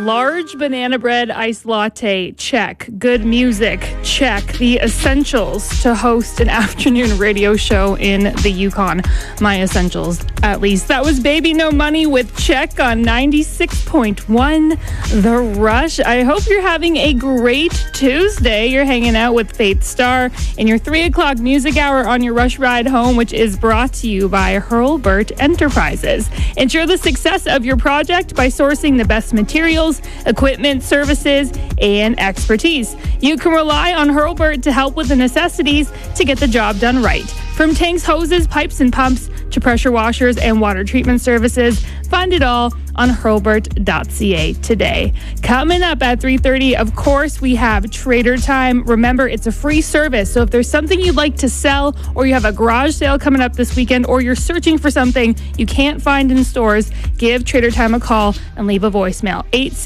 Large banana bread iced latte, check. Good music, check. The essentials to host an afternoon radio show in the Yukon. My essentials, at least. That was Baby No Money with Check on 96.1 The Rush. I hope you're having a great Tuesday. You're hanging out with Faith Star in your 3 o'clock music hour on your Rush Ride Home, which is brought to you by Hurlburt Enterprises. Ensure the success of your project by sourcing the best materials, equipment, services, and expertise. You can rely on Hurlburt to help with the necessities to get the job done right. From tanks, hoses, pipes, and pumps to pressure washers and water treatment services, find it all on hurlburt.ca today. Coming up at 3:30, of course, we have Trader Time. Remember, it's a free service, so if there's something you'd like to sell, or you have a garage sale coming up this weekend, or you're searching for something you can't find in stores, give Trader Time a call and leave a voicemail.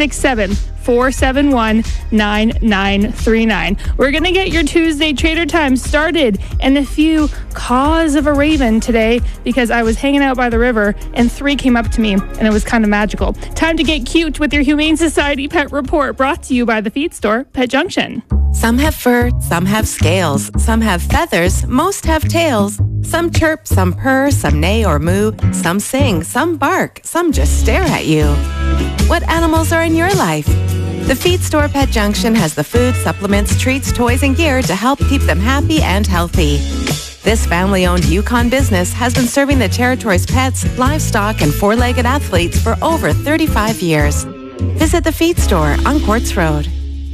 867-471-9939. We're going to get your Tuesday Trader Time started and a few caws of a raven today because I was hanging out by the river and 3 came up to me and it was kind of magical. Time to get cute with your Humane Society Pet Report, brought to you by the feed store, Pet Junction. Some have fur, some have scales, some have feathers, most have tails. Some chirp, some purr, some neigh or moo, some sing, some bark, some just stare at you. What animals are in your life? The Feed Store Pet Junction has the food, supplements, treats, toys, and gear to help keep them happy and healthy. This family-owned Yukon business has been serving the territory's pets, livestock, and four-legged athletes for over 35 years. Visit the Feed Store on Quartz Road.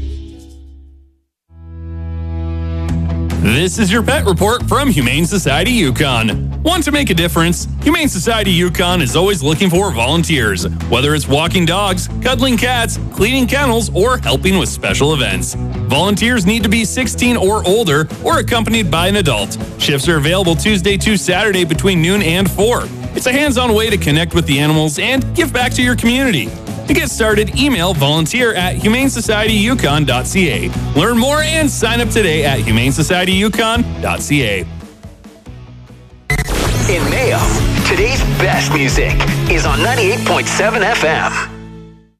This is your pet report from Humane Society Yukon. Want to make a difference? Humane Society Yukon is always looking for volunteers, whether it's walking dogs, cuddling cats, cleaning kennels, or helping with special events. Volunteers need to be 16 or older or accompanied by an adult. Shifts are available Tuesday to Saturday between noon and 4. It's a hands-on way to connect with the animals and give back to your community. To get started, email volunteer@humanesocietyukon.ca. Learn more and sign up today at humanesocietyukon.ca. In Mayo, today's best music is on 98.7 FM.